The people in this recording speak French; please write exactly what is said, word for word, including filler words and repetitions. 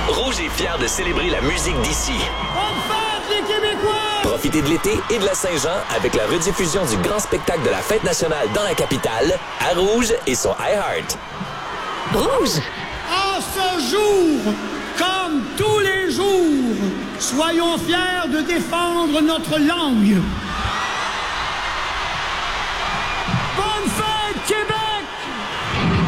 Rouge est fier de célébrer la musique d'ici. Bonne fête, les Québécois! Profitez de l'été et de la Saint-Jean avec la rediffusion du grand spectacle de la Fête nationale dans la capitale, à Rouge et sur iHeart. Rouge! En ce jour, comme tous les jours, soyons fiers de défendre notre langue,